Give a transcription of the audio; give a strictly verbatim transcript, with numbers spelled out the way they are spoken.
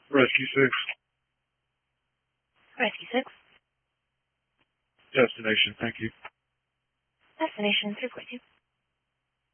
Rescue six. Rescue six. Destination, thank you. Destination three four two.